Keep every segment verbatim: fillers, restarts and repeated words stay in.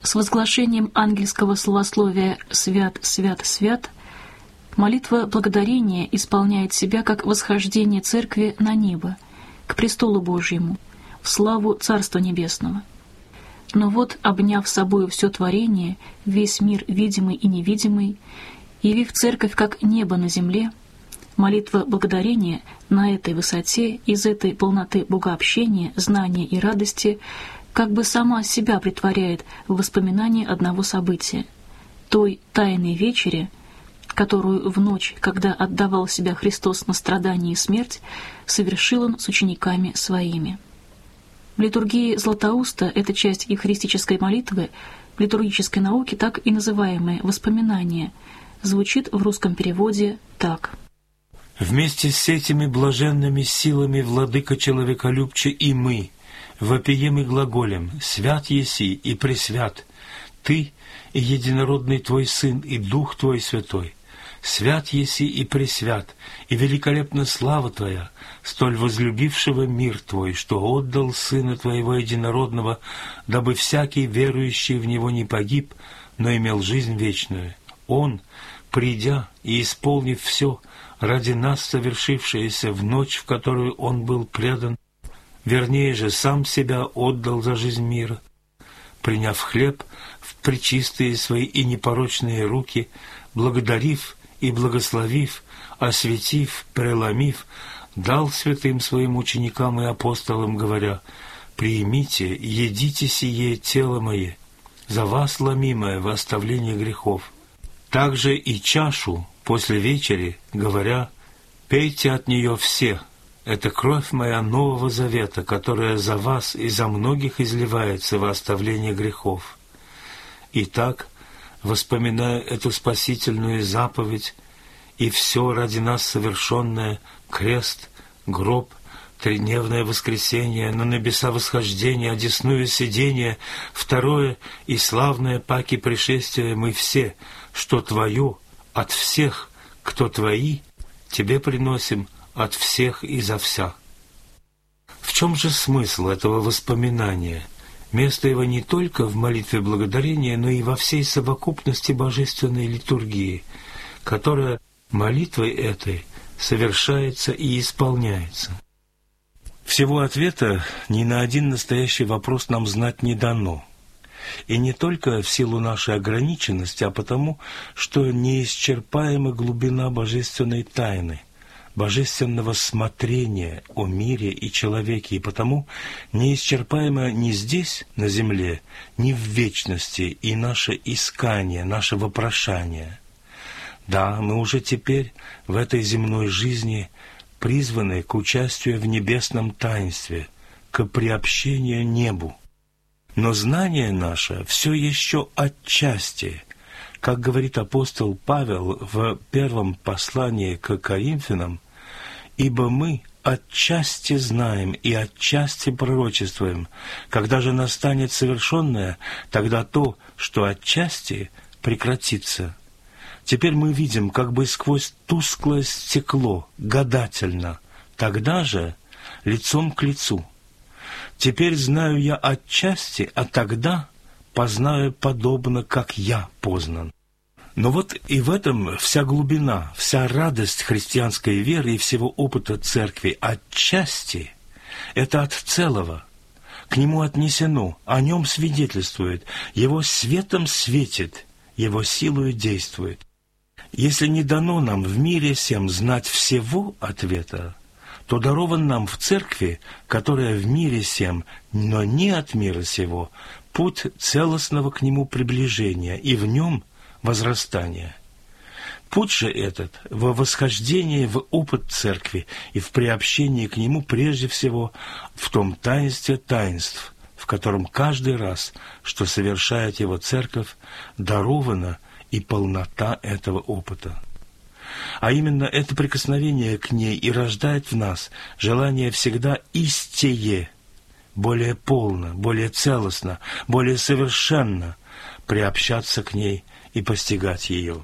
С возглашением ангельского словословия «Свят, свят, свят» молитва благодарения исполняет себя как восхождение Церкви на небо, к престолу Божьему, в славу Царства Небесного. Но вот, обняв собою все творение, весь мир видимый и невидимый, явив Церковь как небо на земле, молитва благодарения на этой высоте, из этой полноты богообщения, знания и радости, как бы сама себя претворяет в воспоминание одного события, той тайной вечери, которую в ночь, когда отдавал себя Христос на страдание и смерть, совершил Он с учениками Своими. В литургии Златоуста эта часть евхаристической молитвы, в литургической науке так и называемое «воспоминание», звучит в русском переводе так. «Вместе с этими блаженными силами, Владыка человеколюбче, и мы, вопием и глаголем, свят еси и пресвят, Ты и единородный Твой Сын, и Дух Твой Святой, свят еси и пресвят, и великолепна слава Твоя, столь возлюбившего мир Твой, что отдал Сына Твоего единородного, дабы всякий верующий в Него не погиб, но имел жизнь вечную. Он, придя и исполнив все, ради нас совершившееся в ночь, в которую Он был предан, вернее же, сам себя отдал за жизнь мира, приняв хлеб в пречистые Свои и непорочные руки, благодарив и благословив, осветив, преломив, дал святым Своим ученикам и апостолам, говоря: «Приимите, едите сие тело Мое, за вас ломимое во оставление грехов». Также и чашу после вечери, говоря: «Пейте от нее все, это кровь Моя нового завета, которая за вас и за многих изливается во оставление грехов». Итак, воспоминая эту спасительную заповедь и все ради нас совершенное, крест, гроб, тридневное воскресение, на небеса восхождение, одесную сидение, второе и славное паки пришествия, мы все, что Твое, от всех, кто Твои, Тебе приносим от всех и за вся. В чем же смысл этого воспоминания? Место его не только в молитве благодарения, но и во всей совокупности божественной литургии, которая молитвой этой совершается и исполняется. Всего ответа ни на один настоящий вопрос нам знать не дано. И не только в силу нашей ограниченности, а потому, что неисчерпаема глубина божественной тайны, божественного смотрения о мире и человеке, и потому неисчерпаемо ни здесь, на земле, ни в вечности и наше искание, наше вопрошание. Да, мы уже теперь в этой земной жизни призваны к участию в небесном таинстве, к приобщению небу. Но знание наше все еще отчасти, как говорит апостол Павел в первом послании к Коринфянам, «Ибо мы отчасти знаем и отчасти пророчествуем. Когда же настанет совершенное, тогда то, что отчасти, прекратится». Теперь мы видим как бы сквозь тусклое стекло, гадательно, тогда же лицом к лицу. Теперь знаю я отчасти, а тогда познаю подобно, как я познан. Но вот и в этом вся глубина, вся радость христианской веры и всего опыта Церкви. Отчасти — это от целого, к нему отнесено, о нем свидетельствует, его светом светит, его силою действует. Если не дано нам в мире всем знать всего ответа, то дарован нам в Церкви, которая в мире сем, но не от мира сего, путь целостного к нему приближения и в нем возрастания. Путь же этот во восхождении в опыт Церкви и в приобщении к нему прежде всего в том таинстве таинств, в котором каждый раз, что совершает его Церковь, дарована и полнота этого опыта. А именно это прикосновение к ней и рождает в нас желание всегда истее, более полно, более целостно, более совершенно приобщаться к ней и постигать ее.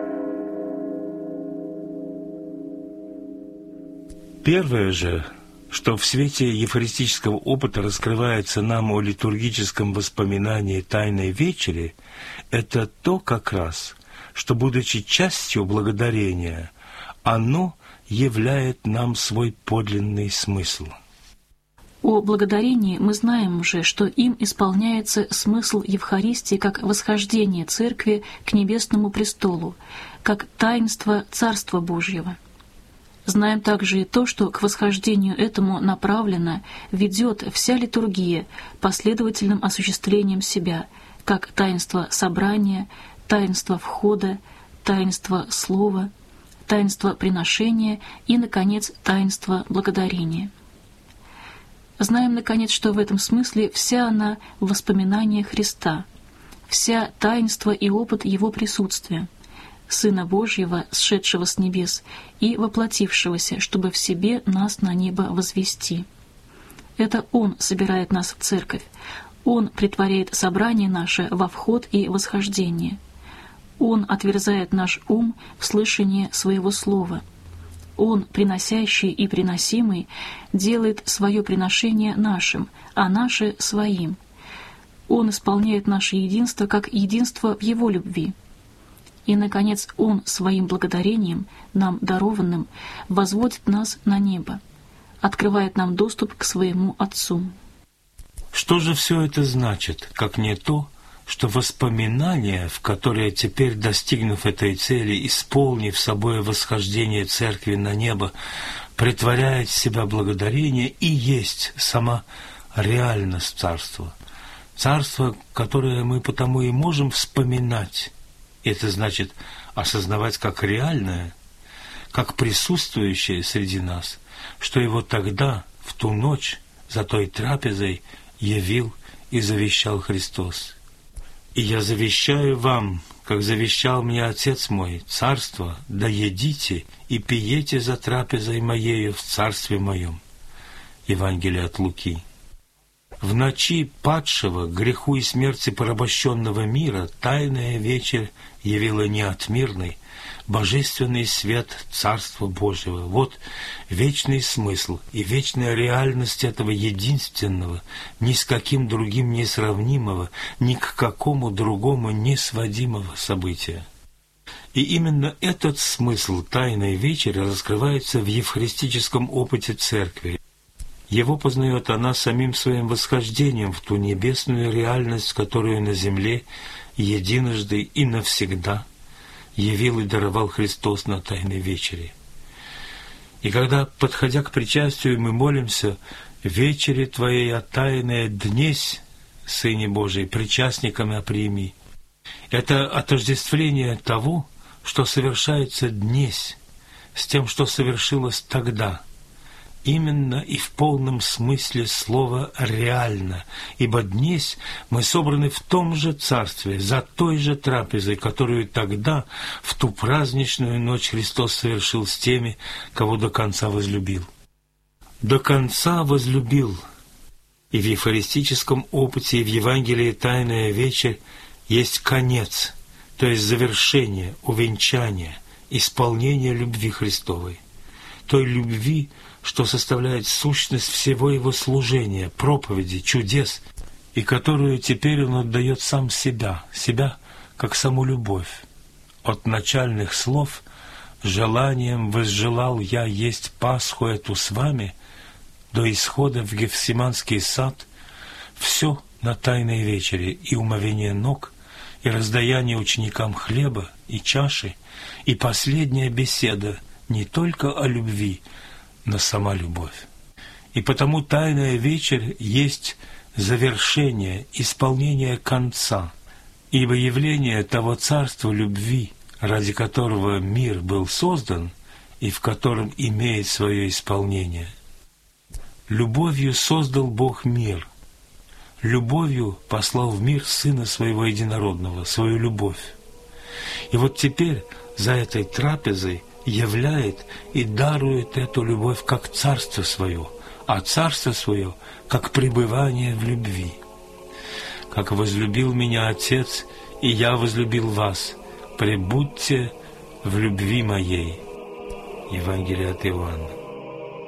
Первое же, что в свете евхаристического опыта раскрывается нам о литургическом воспоминании Тайной Вечери, это то как раз, что, будучи частью благодарения, оно являет нам свой подлинный смысл. О благодарении мы знаем уже, что им исполняется смысл Евхаристии как восхождение Церкви к небесному престолу, как таинство Царства Божьего. Знаем также и то, что к восхождению этому направлена, ведет вся литургия последовательным осуществлением себя, как таинство собрания, таинство входа, таинство слова, таинство приношения и, наконец, таинство благодарения. Знаем, наконец, что в этом смысле вся она в воспоминании Христа, вся таинство и опыт Его присутствия, Сына Божьего, сшедшего с небес и воплотившегося, чтобы в себе нас на небо возвести. Это Он собирает нас в церковь, Он претворяет собрание наше во вход и восхождение. Он отверзает наш ум в слышание Своего Слова. Он, приносящий и приносимый, делает свое приношение нашим, а наше — своим. Он исполняет наше единство как единство в Его любви. И, наконец, Он своим благодарением, нам дарованным, возводит нас на небо, открывает нам доступ к своему Отцу. Что же все это значит, как не то, что воспоминания, в которые теперь, достигнув этой цели, исполнив собой восхождение Церкви на небо, претворяет в себя благодарение и есть сама реальность Царства. Царство, которое мы потому и можем вспоминать, это значит осознавать как реальное, как присутствующее среди нас, что его тогда, в ту ночь, за той трапезой, явил и завещал Христос. «И я завещаю вам, как завещал мне Отец мой, царство, да едите и пиете за трапезой моею в царстве моем». Евангелие от Луки. В ночи падшего, греху и смерти порабощенного мира Тайная Вечерь явила неотмирный, божественный свет Царства Божьего. Вот вечный смысл и вечная реальность этого единственного, ни с каким другим не сравнимого, ни к какому другому не сводимого события. И именно этот смысл Тайной Вечери раскрывается в евхаристическом опыте Церкви. Его познает она самим своим восхождением в ту небесную реальность, которую на земле единожды и навсегда явил и даровал Христос на Тайной Вечере. И когда, подходя к причастию, мы молимся «Вечери Твоей, а тайная, днесь, Сыне Божий, причастниками прими», это отождествление того, что совершается днесь, с тем, что совершилось тогда, именно и в полном смысле слова реально, ибо днесь мы собраны в том же царстве, за той же трапезой, которую тогда, в ту праздничную ночь, Христос совершил с теми, кого до конца возлюбил. До конца возлюбил. И в евхаристическом опыте, и в Евангелии Тайная Вечерь есть конец, то есть завершение, увенчание, исполнение любви Христовой, той любви, что составляет сущность всего Его служения, проповеди, чудес, и которую теперь Он отдает сам себя, себя как саму любовь. От начальных слов «желанием возжелал я есть Пасху эту с вами» до исхода в Гефсиманский сад все на Тайной Вечере, и умовение ног, и раздаяние ученикам хлеба и чаши, и последняя беседа не только о любви, но сама любовь. И потому Тайная Вечерь есть завершение, исполнение конца, ибо явление того царства любви, ради которого мир был создан и в котором имеет свое исполнение. Любовью создал Бог мир, любовью послал в мир Сына Своего Единородного, свою любовь. И вот теперь за этой трапезой являет и дарует эту любовь как царство свое, а царство свое как пребывание в любви. Как возлюбил меня Отец, и я возлюбил вас, пребудьте в любви моей. Евангелие от Иоанна.